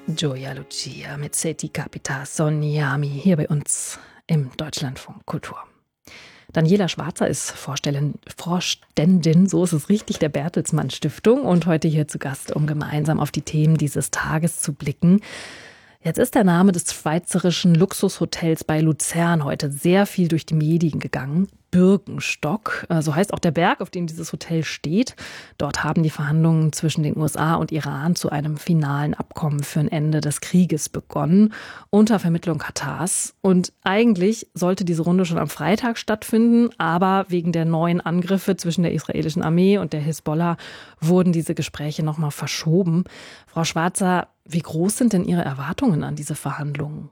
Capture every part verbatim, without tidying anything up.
Gioia Lucia mit Se ti capita sogniami hier bei uns im Deutschlandfunk Kultur. Daniela Schwarzer ist Vorständin, Vorständin, so ist es richtig, der Bertelsmann Stiftung und heute hier zu Gast, um gemeinsam auf die Themen dieses Tages zu blicken. Jetzt ist der Name des schweizerischen Luxushotels bei Luzern heute sehr viel durch die Medien gegangen. Birkenstock, so heißt auch der Berg, auf dem dieses Hotel steht. Dort haben die Verhandlungen zwischen den U S A und Iran zu einem finalen Abkommen für ein Ende des Krieges begonnen, unter Vermittlung Katars. Und eigentlich sollte diese Runde schon am Freitag stattfinden, aber wegen der neuen Angriffe zwischen der israelischen Armee und der Hisbollah wurden diese Gespräche nochmal verschoben. Frau Schwarzer, wie groß sind denn Ihre Erwartungen an diese Verhandlungen?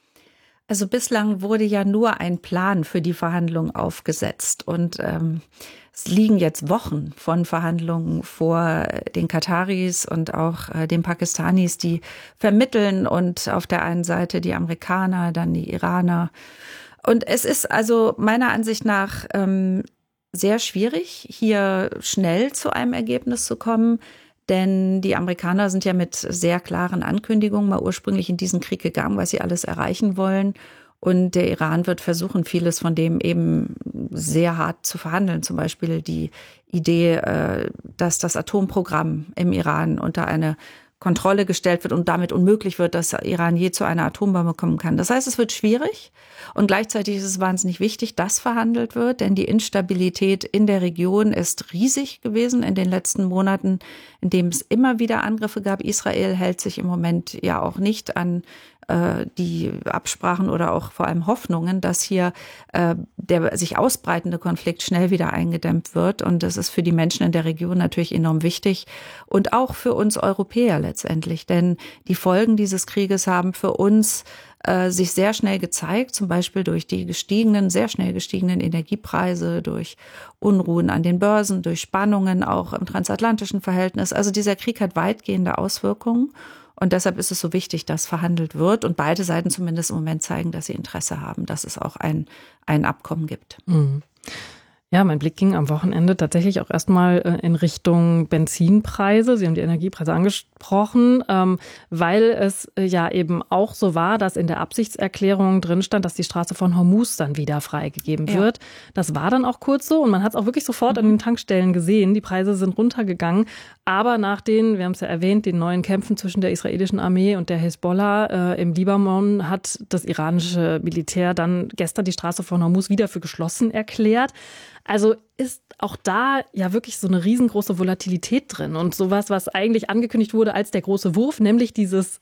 Also bislang wurde ja nur ein Plan für die Verhandlungen aufgesetzt und ähm, es liegen jetzt Wochen von Verhandlungen vor den Kataris und auch äh, den Pakistanis, die vermitteln und auf der einen Seite die Amerikaner, dann die Iraner. Und es ist also meiner Ansicht nach ähm, sehr schwierig, hier schnell zu einem Ergebnis zu kommen. Denn die Amerikaner sind ja mit sehr klaren Ankündigungen mal ursprünglich in diesen Krieg gegangen, was sie alles erreichen wollen. Und der Iran wird versuchen, vieles von dem eben sehr hart zu verhandeln. Zum Beispiel die Idee, dass das Atomprogramm im Iran unter eine Kontrolle gestellt wird und damit unmöglich wird, dass Iran je zu einer Atombombe kommen kann. Das heißt, es wird schwierig und gleichzeitig ist es wahnsinnig wichtig, dass verhandelt wird, denn die Instabilität in der Region ist riesig gewesen in den letzten Monaten, in dem es immer wieder Angriffe gab. Israel hält sich im Moment ja auch nicht an äh, die Absprachen oder auch vor allem Hoffnungen, dass hier äh, der sich ausbreitende Konflikt schnell wieder eingedämmt wird. Und das ist für die Menschen in der Region natürlich enorm wichtig und auch für uns Europäer letztendlich, denn die Folgen dieses Krieges haben für uns äh, sich sehr schnell gezeigt, zum Beispiel durch die gestiegenen, sehr schnell gestiegenen Energiepreise, durch Unruhen an den Börsen, durch Spannungen auch im transatlantischen Verhältnis. Also dieser Krieg hat weitgehende Auswirkungen und deshalb ist es so wichtig, dass verhandelt wird und beide Seiten zumindest im Moment zeigen, dass sie Interesse haben, dass es auch ein, ein Abkommen gibt. Mhm. Ja, mein Blick ging am Wochenende tatsächlich auch erstmal in Richtung Benzinpreise. Sie haben die Energiepreise angesprochen, weil es ja eben auch so war, dass in der Absichtserklärung drin stand, dass die Straße von Hormuz dann wieder freigegeben wird. Ja. Das war dann auch kurz so und man hat es auch wirklich sofort mhm. an den Tankstellen gesehen. Die Preise sind runtergegangen. Aber nach den, wir haben es ja erwähnt, den neuen Kämpfen zwischen der israelischen Armee und der Hisbollah äh, im Libanon hat das iranische Militär dann gestern die Straße von Hormuz wieder für geschlossen erklärt. Also ist auch da ja wirklich so eine riesengroße Volatilität drin und sowas, was eigentlich angekündigt wurde als der große Wurf, nämlich dieses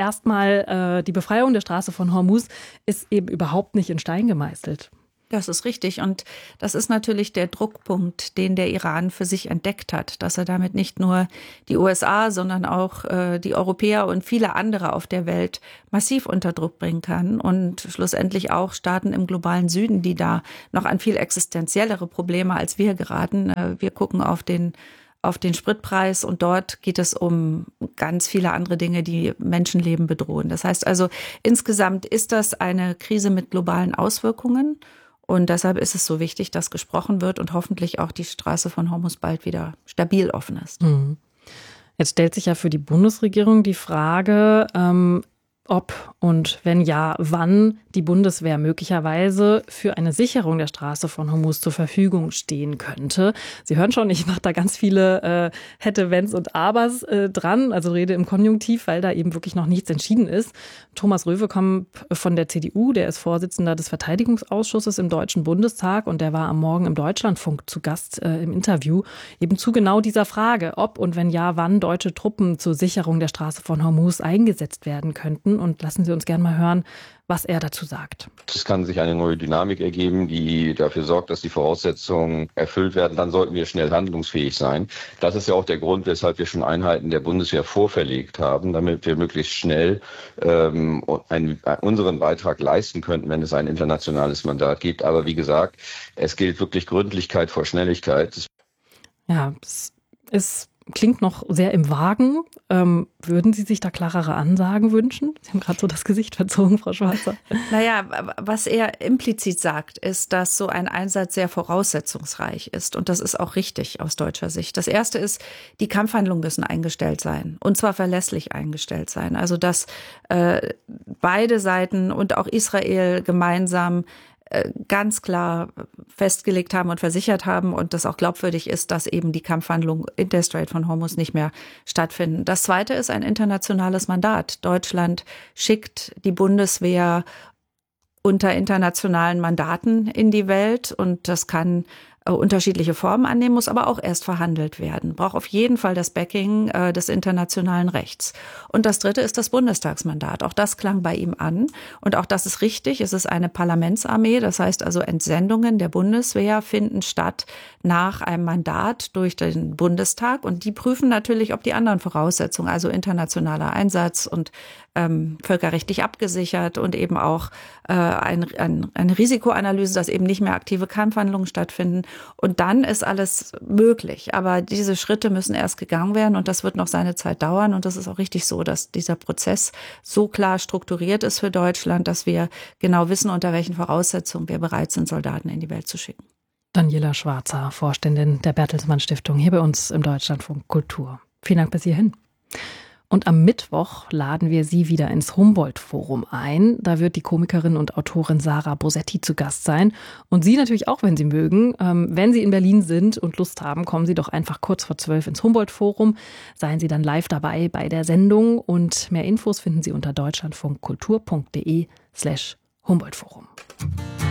erstmal äh, die Befreiung der Straße von Hormuz, ist eben überhaupt nicht in Stein gemeißelt. Das ist richtig und das ist natürlich der Druckpunkt, den der Iran für sich entdeckt hat, dass er damit nicht nur die U S A, sondern auch äh, die Europäer und viele andere auf der Welt massiv unter Druck bringen kann und schlussendlich auch Staaten im globalen Süden, die da noch an viel existenziellere Probleme als wir geraten. Äh, wir gucken auf den auf den Spritpreis und dort geht es um ganz viele andere Dinge, die Menschenleben bedrohen. Das heißt also, insgesamt ist das eine Krise mit globalen Auswirkungen. Und deshalb ist es so wichtig, dass gesprochen wird und hoffentlich auch die Straße von Hormuz bald wieder stabil offen ist. Mhm. Jetzt stellt sich ja für die Bundesregierung die Frage, ähm, ob und wenn ja, wann die Bundeswehr möglicherweise für eine Sicherung der Straße von Hormuz zur Verfügung stehen könnte. Sie hören schon, ich mache da ganz viele äh, Hätte, Wenns und Abers äh, dran, also rede im Konjunktiv, weil da eben wirklich noch nichts entschieden ist. Thomas Röwekamp von der C D U, der ist Vorsitzender des Verteidigungsausschusses im Deutschen Bundestag und der war am Morgen im Deutschlandfunk zu Gast äh, im Interview, eben zu genau dieser Frage, ob und wenn ja, wann deutsche Truppen zur Sicherung der Straße von Hormuz eingesetzt werden könnten. Und lassen Sie uns gerne mal hören, was er dazu sagt. Es kann sich eine neue Dynamik ergeben, die dafür sorgt, dass die Voraussetzungen erfüllt werden. Dann sollten wir schnell handlungsfähig sein. Das ist ja auch der Grund, weshalb wir schon Einheiten der Bundeswehr vorverlegt haben, damit wir möglichst schnell ähm, einen, unseren Beitrag leisten könnten, wenn es ein internationales Mandat gibt. Aber wie gesagt, es gilt wirklich Gründlichkeit vor Schnelligkeit. Ja, es ist klingt noch sehr im Wagen. Ähm, würden Sie sich da klarere Ansagen wünschen? Sie haben gerade so das Gesicht verzogen, Frau Schwarzer. Naja, was er implizit sagt, ist, dass so ein Einsatz sehr voraussetzungsreich ist. Und das ist auch richtig aus deutscher Sicht. Das Erste ist, die Kampfhandlungen müssen eingestellt sein. Und zwar verlässlich eingestellt sein. Also, dass äh, beide Seiten und auch Israel gemeinsam ganz klar festgelegt haben und versichert haben und das auch glaubwürdig ist, dass eben die Kampfhandlungen in der Strait von Hormuz nicht mehr stattfinden. Das Zweite ist ein internationales Mandat. Deutschland schickt die Bundeswehr unter internationalen Mandaten in die Welt und das kann unterschiedliche Formen annehmen, muss aber auch erst verhandelt werden. Braucht auf jeden Fall das Backing äh, des internationalen Rechts. Und das Dritte ist das Bundestagsmandat. Auch das klang bei ihm an. Und auch das ist richtig. Es ist eine Parlamentsarmee. Das heißt also, Entsendungen der Bundeswehr finden statt nach einem Mandat durch den Bundestag. Und die prüfen natürlich, ob die anderen Voraussetzungen, also internationaler Einsatz und ähm, völkerrechtlich abgesichert und eben auch äh, ein, ein, eine Risikoanalyse, dass eben nicht mehr aktive Kampfhandlungen stattfinden. Und dann ist alles möglich. Aber diese Schritte müssen erst gegangen werden und das wird noch seine Zeit dauern. Und das ist auch richtig so, dass dieser Prozess so klar strukturiert ist für Deutschland, dass wir genau wissen, unter welchen Voraussetzungen wir bereit sind, Soldaten in die Welt zu schicken. Daniela Schwarzer, Vorständin der Bertelsmann Stiftung, hier bei uns im Deutschlandfunk Kultur. Vielen Dank bis hierhin. Und am Mittwoch laden wir Sie wieder ins Humboldt-Forum ein. Da wird die Komikerin und Autorin Sarah Bosetti zu Gast sein. Und Sie natürlich auch, wenn Sie mögen. Ähm, wenn Sie in Berlin sind und Lust haben, kommen Sie doch einfach kurz vor zwölf ins Humboldt-Forum. Seien Sie dann live dabei bei der Sendung. Und mehr Infos finden Sie unter deutschlandfunkkultur punkt de slash Humboldt-Forum.